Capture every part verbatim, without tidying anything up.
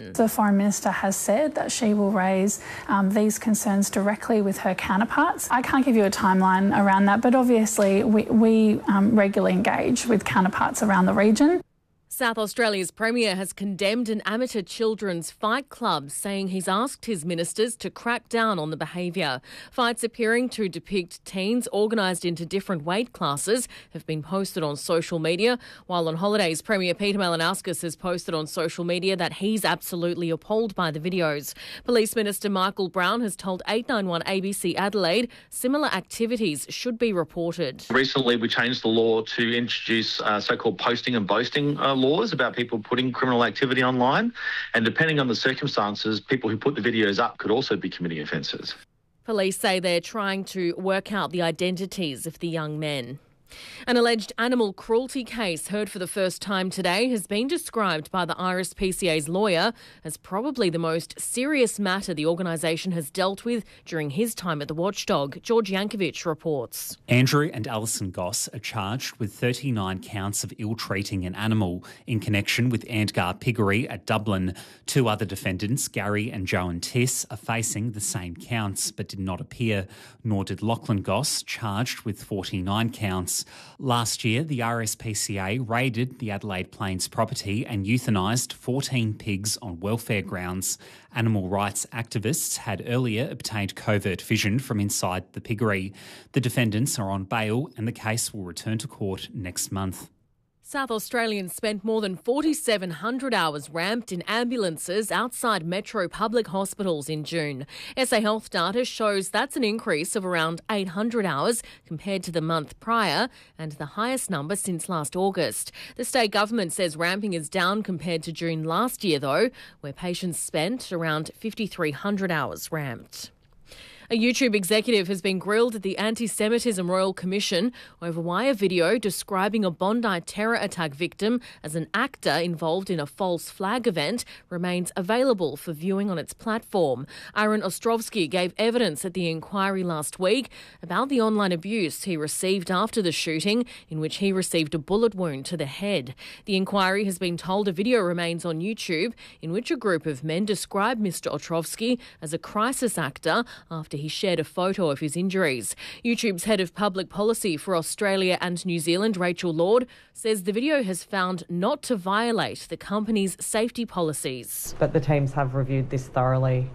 Blinken. The Foreign Minister has said that she will raise um, these concerns directly with her counterparts. I can't give you a timeline around that, but obviously we, we um, regularly engage with counterparts around the region. South Australia's Premier has condemned an amateur children's fight club, saying he's asked his ministers to crack down on the behaviour. Fights appearing to depict teens organised into different weight classes have been posted on social media. While on holidays, Premier Peter Malinauskas has posted on social media that he's absolutely appalled by the videos. Police Minister Michael Brown has told eight nine one A B C Adelaide similar activities should be reported. Recently, we changed the law to introduce uh, so-called posting and boasting uh, laws about people putting criminal activity online, and depending on the circumstances, people who put the videos up could also be committing offences. Police say they're trying to work out the identities of the young men. An alleged animal cruelty case heard for the first time today has been described by the I R S P C A's lawyer as probably the most serious matter the organisation has dealt with during his time at the Watchdog. George Yankovic reports. Andrew and Alison Goss are charged with thirty-nine counts of ill-treating an animal in connection with Antgar Piggery at Dublin. Two other defendants, Gary and Joan Tiss, are facing the same counts but did not appear, nor did Lachlan Goss, charged with forty-nine counts. Last year, the I R S P C A raided the Adelaide Plains property and euthanised fourteen pigs on welfare grounds. Animal rights activists had earlier obtained covert vision from inside the piggery. The defendants are on bail and the case will return to court next month. South Australians spent more than forty-seven hundred hours ramped in ambulances outside metro public hospitals in June. S A Health data shows that's an increase of around eight hundred hours compared to the month prior and the highest number since last August. The state government says ramping is down compared to June last year, though, where patients spent around fifty-three hundred hours ramped. A YouTube executive has been grilled at the Anti-Semitism Royal Commission over why a video describing a Bondi terror attack victim as an actor involved in a false flag event remains available for viewing on its platform. Aaron Ostrovsky gave evidence at the inquiry last week about the online abuse he received after the shooting, in which he received a bullet wound to the head. The inquiry has been told a video remains on YouTube in which a group of men describe Mister Ostrovsky as a crisis actor after he shared a photo of his injuries. YouTube's head of public policy for Australia and New Zealand, Rachel Lord, says the video has found not to violate the company's safety policies. But the teams have reviewed this thoroughly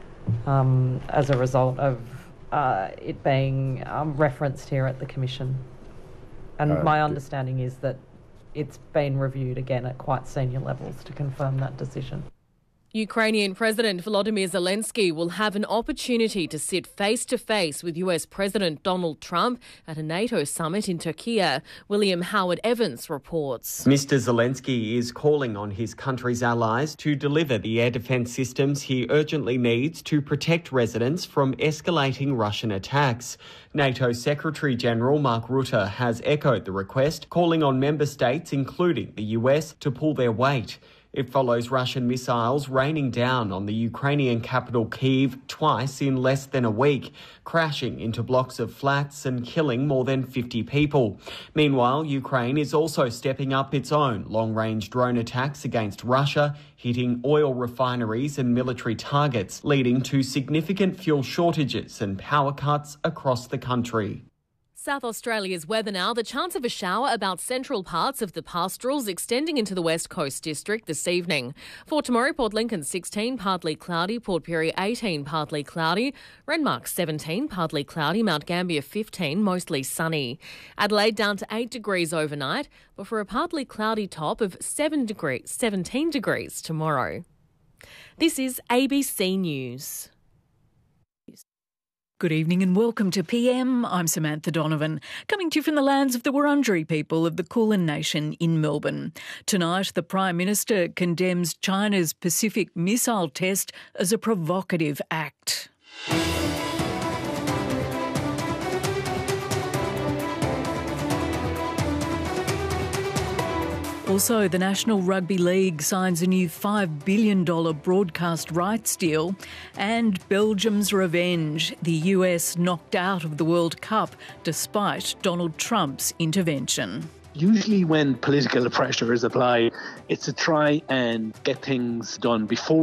um, as a result of uh, it being um, referenced here at the Commission. And uh, my understanding is that it's been reviewed again at quite senior levels to confirm that decision. Ukrainian President Volodymyr Zelensky will have an opportunity to sit face-to-face with U S President Donald Trump at a NATO summit in Turkey. William Howard Evans reports. Mister Zelensky is calling on his country's allies to deliver the air defence systems he urgently needs to protect residents from escalating Russian attacks. NATO Secretary-General Mark Rutte has echoed the request, calling on member states, including the U S, to pull their weight. It follows Russian missiles raining down on the Ukrainian capital Kyiv twice in less than a week, crashing into blocks of flats and killing more than fifty people. Meanwhile, Ukraine is also stepping up its own long-range drone attacks against Russia, hitting oil refineries and military targets, leading to significant fuel shortages and power cuts across the country. South Australia's weather now. The chance of a shower about central parts of the pastorals extending into the West Coast district this evening. For tomorrow, Port Lincoln sixteen, partly cloudy. Port Pirie eighteen, partly cloudy. Renmark seventeen, partly cloudy. Mount Gambier fifteen, mostly sunny. Adelaide down to eight degrees overnight, but for a partly cloudy top of seven degrees, seventeen degrees tomorrow. This is A B C News. Good evening and welcome to P M. I'm Samantha Donovan, coming to you from the lands of the Wurundjeri people of the Kulin Nation in Melbourne. Tonight, the Prime Minister condemns China's Pacific missile test as a provocative act. Also, the National Rugby League signs a new five billion dollars broadcast rights deal, and Belgium's revenge. The U S knocked out of the World Cup despite Donald Trump's intervention. Usually when political pressure is applied, it's to try and get things done before